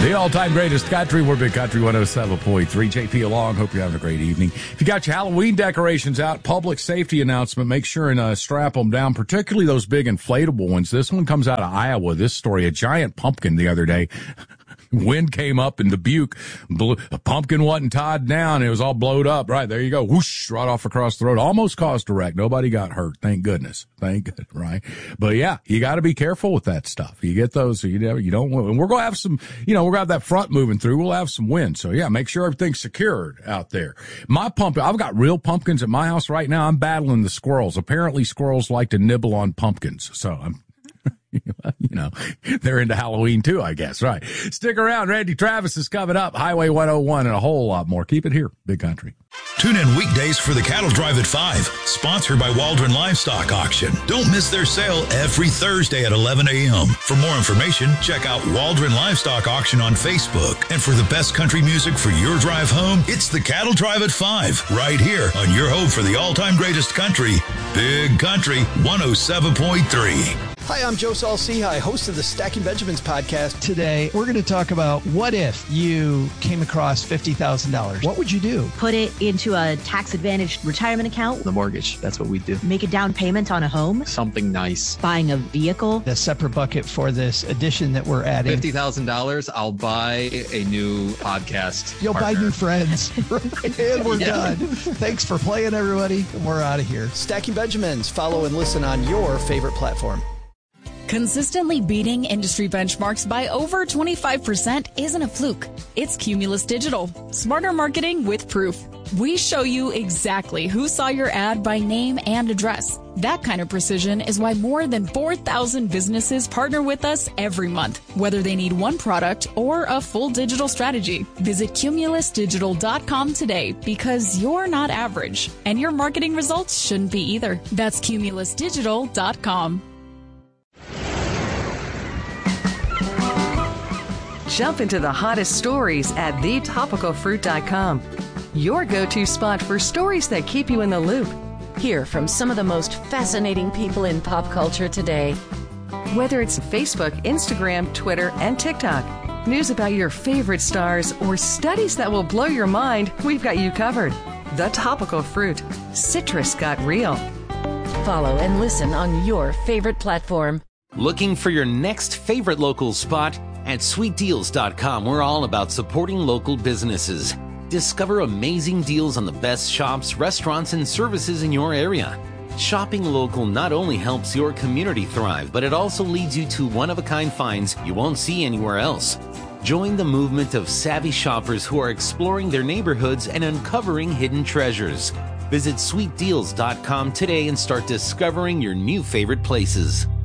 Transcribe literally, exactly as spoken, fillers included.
The all-time greatest country. We're Big Country one oh seven point three. J P along. Hope you're having a great evening. If you got your Halloween decorations out, public safety announcement, make sure and uh, strap them down, particularly those big inflatable ones. This one comes out of Iowa. This story, a giant pumpkin the other day. Wind came up in Dubuque. Blew, a pumpkin wasn't tied down. It was all blowed up. Right, there you go. Whoosh, right off across the road. Almost caused a wreck. Nobody got hurt. Thank goodness. Thank goodness, right? But yeah, you got to be careful with that stuff. You get those, you know, you don't, and we're going to have some, you know, we're going to have that front moving through. We'll have some wind. So yeah, make sure everything's secured out there. My pumpkin, I've got real pumpkins at my house right now. I'm battling the squirrels. Apparently squirrels like to nibble on pumpkins. So I'm, you know, they're into Halloween too, I guess, right? Stick around. Randy Travis is coming up. Highway one oh one and a whole lot more. Keep it here, Big Country. Tune in weekdays for the Cattle Drive at five, sponsored by Waldron Livestock Auction. Don't miss their sale every Thursday at eleven a.m. For more information, check out Waldron Livestock Auction on Facebook. And for the best country music for your drive home, it's the Cattle Drive at five, right here on your home for the all-time greatest country, Big Country one oh seven point three. Hi, I'm Joe Saul-Sehy, host of the Stacking Benjamins podcast. Today, we're going to talk about what if you came across fifty thousand dollars. What would you do? Put it into a tax-advantaged retirement account. The mortgage, that's what we do. Make a down payment on a home. Something nice. Buying a vehicle. A separate bucket for this addition that we're adding. fifty thousand dollars, I'll buy a new podcast You'll partner. buy new friends. And we're Yeah. done. Thanks for playing, everybody. We're out of here. Stacking Benjamins. Follow and listen on your favorite platform. Consistently beating industry benchmarks by over twenty-five percent isn't a fluke. It's Cumulus Digital. Smarter marketing with proof. We show you exactly who saw your ad by name and address. That kind of precision is why more than four thousand businesses partner with us every month, whether they need one product or a full digital strategy. Visit cumulus digital dot com today because you're not average, and your marketing results shouldn't be either. That's cumulus digital dot com. Jump into the hottest stories at the topical fruit dot com. Your go-to spot for stories that keep you in the loop. Hear from some of the most fascinating people in pop culture today. Whether it's Facebook, Instagram, Twitter, and TikTok, news about your favorite stars, or studies that will blow your mind, we've got you covered. The Topical Fruit. Citrus got real. Follow and listen on your favorite platform. Looking for your next favorite local spot? At sweet deals dot com, we're all about supporting local businesses. Discover amazing deals on the best shops, restaurants, and services in your area. Shopping local not only helps your community thrive, but it also leads you to one-of-a-kind finds you won't see anywhere else. Join the movement of savvy shoppers who are exploring their neighborhoods and uncovering hidden treasures. Visit sweet deals dot com today and start discovering your new favorite places.